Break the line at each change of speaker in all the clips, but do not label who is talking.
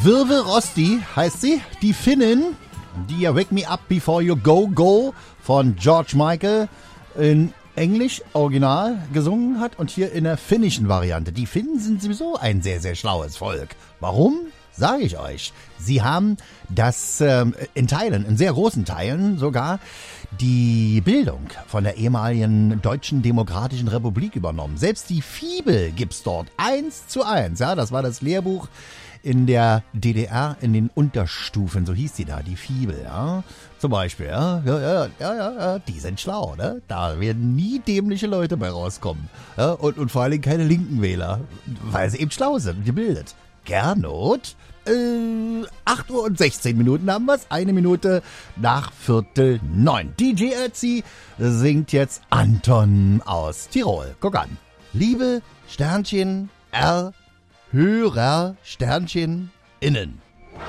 Virve Rosti heißt sie, die Finnin, die ja Wake Me Up Before You Go Go von George Michael in Englisch original gesungen hat und hier in der finnischen Variante. Die Finnen sind sowieso ein sehr, sehr schlaues Volk. Warum? Sage ich euch. Sie haben das in Teilen, in sehr großen Teilen sogar, die Bildung von der ehemaligen Deutschen Demokratischen Republik übernommen. Selbst die Fibel gibt's dort 1:1. Ja, das war das Lehrbuch in der DDR in den Unterstufen, so hieß die da, die Fibel, ja. Zum Beispiel, ja, die sind schlau, ne? Da werden nie dämliche Leute bei rauskommen. Ja? Und vor allem keine linken Wähler, weil sie eben schlau sind und gebildet. Gernot, 8 Uhr und 16 Minuten haben wir's, 1 Minute nach 8:45. DJ Ötzi singt jetzt Anton aus Tirol. Guck an. Liebe Sternchen R Hörer Sternchen innen.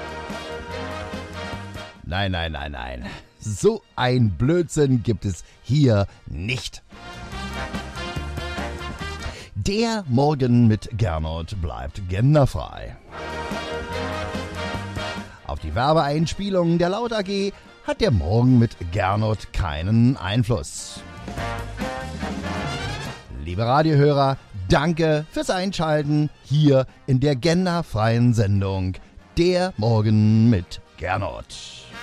Nein. So ein Blödsinn gibt es hier nicht. Der Morgen mit Gernot bleibt genderfrei. Auf die Werbeeinspielungen der Laut AG hat der Morgen mit Gernot keinen Einfluss. Liebe Radiohörer, danke fürs Einschalten hier in der genderfreien Sendung Der Morgen mit Gernot.